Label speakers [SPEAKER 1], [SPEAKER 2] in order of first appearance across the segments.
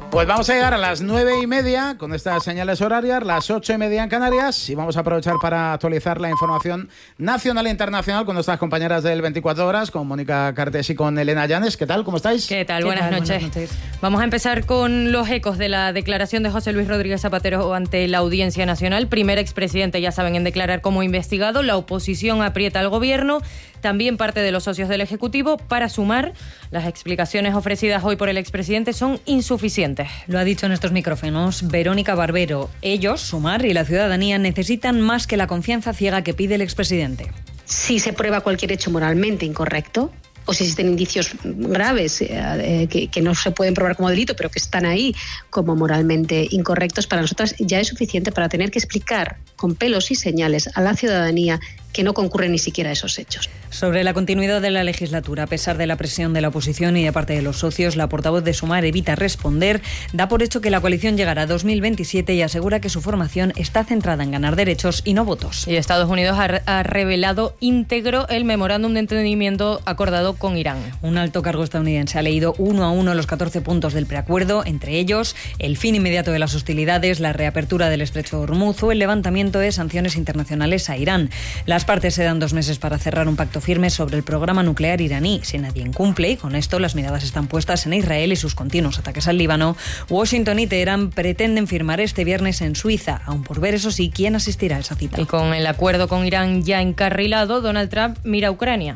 [SPEAKER 1] Pues vamos a llegar a las 9:30 con estas señales horarias, las 8:30 en Canarias, y vamos a aprovechar para actualizar la información nacional e internacional con nuestras compañeras del 24 Horas, con Mónica Cartes y con Elena Llanes. ¿Qué tal? ¿Cómo estáis?
[SPEAKER 2] ¿Qué tal? Buenas noches. Vamos a empezar con los ecos de la declaración de José Luis Rodríguez Zapatero ante la Audiencia Nacional. Primer expresidente, ya saben, en declarar como investigado. La oposición aprieta al gobierno, también parte de los socios del Ejecutivo. Para sumar, las explicaciones ofrecidas hoy por el expresidente son insuficientes.
[SPEAKER 3] Lo ha dicho en estos micrófonos Verónica Barbero. Ellos, Sumar y la ciudadanía, necesitan más que la confianza ciega que pide el expresidente.
[SPEAKER 4] Si se prueba cualquier hecho moralmente incorrecto, o si existen indicios graves que no se pueden probar como delito, pero que están ahí como moralmente incorrectos, para nosotras ya es suficiente para tener que explicar con pelos y señales a la ciudadanía que no concurren ni siquiera a esos hechos.
[SPEAKER 3] Sobre la continuidad de la legislatura, a pesar de la presión de la oposición y de parte de los socios, la portavoz de Sumar evita responder, da por hecho que la coalición llegará a 2027 y asegura que su formación está centrada en ganar derechos y no votos.
[SPEAKER 2] Y Estados Unidos ha revelado íntegro el memorándum de entendimiento acordado con Irán.
[SPEAKER 3] Un alto cargo estadounidense ha leído uno a uno los 14 puntos del preacuerdo, entre ellos el fin inmediato de las hostilidades, la reapertura del estrecho de Hormuz o el levantamiento de sanciones internacionales a Irán. Las partes se dan 2 meses para cerrar un pacto firme sobre el programa nuclear iraní. Si nadie incumple, y con esto las miradas están puestas en Israel y sus continuos ataques al Líbano, Washington y Teherán pretenden firmar este viernes en Suiza, aún por ver, eso sí, quién asistirá a esa cita.
[SPEAKER 2] Y con el acuerdo con Irán ya encarrilado, Donald Trump mira a Ucrania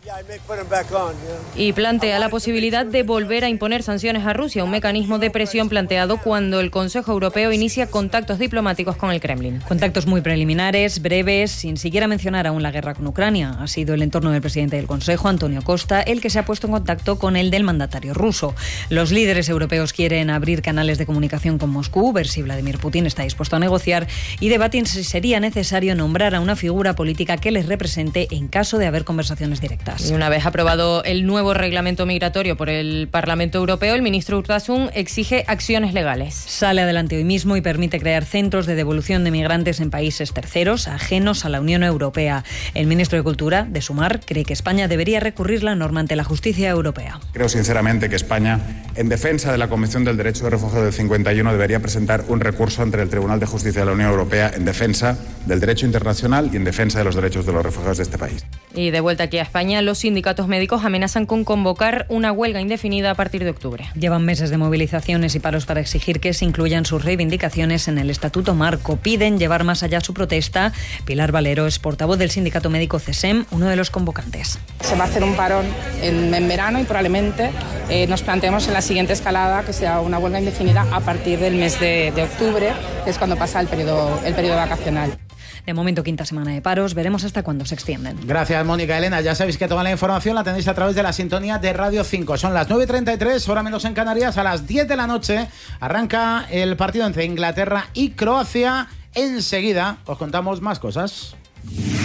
[SPEAKER 2] y plantea la posibilidad de volver a imponer sanciones a Rusia, un mecanismo de presión planteado cuando el Consejo Europeo inicia contactos diplomáticos con el Kremlin.
[SPEAKER 3] Contactos muy preliminares, breves, sin siquiera mencionar aún la guerra con Ucrania. Ha sido el entorno del presidente del Consejo, Antonio Costa, el que se ha puesto en contacto con el del mandatario ruso. Los líderes europeos quieren abrir canales de comunicación con Moscú, ver si Vladimir Putin está dispuesto a negociar y debatir si sería necesario nombrar a una figura política que les represente en caso de haber conversaciones directas.
[SPEAKER 2] Y una vez aprobado el nuevo reglamento migratorio por el Parlamento Europeo, el ministro Urtasun exige acciones legales.
[SPEAKER 3] Sale adelante hoy mismo y permite crear centros de devolución de migrantes en países terceros, ajenos a la Unión Europea. El ministro de Cultura, de Sumar, cree que España debería recurrir la norma ante la justicia europea.
[SPEAKER 5] Creo sinceramente que España, en defensa de la Convención del Derecho de Refugio del 51, debería presentar un recurso ante el Tribunal de Justicia de la Unión Europea en defensa del derecho internacional y en defensa de los derechos de los refugiados de este país.
[SPEAKER 2] Y de vuelta aquí a España, los sindicatos médicos amenazan con convocar una huelga indefinida a partir de octubre.
[SPEAKER 3] Llevan meses de movilizaciones y paros para exigir que se incluyan sus reivindicaciones en el Estatuto Marco. Piden llevar más allá su protesta. Pilar Valero es portavoz del sindicato médico CESEM, uno de los convocantes.
[SPEAKER 6] Se va a hacer un parón en verano y probablemente nos planteemos en la siguiente escalada que sea una huelga indefinida a partir del mes de octubre, que es cuando pasa el periodo vacacional.
[SPEAKER 3] De momento, quinta semana de paros. Veremos hasta cuándo se extienden.
[SPEAKER 1] Gracias, Mónica. Elena, ya sabéis que toda la información la tenéis a través de la sintonía de Radio 5. Son las 9:33, hora menos en Canarias. A las 10 de la noche arranca el partido entre Inglaterra y Croacia. Enseguida os contamos más cosas.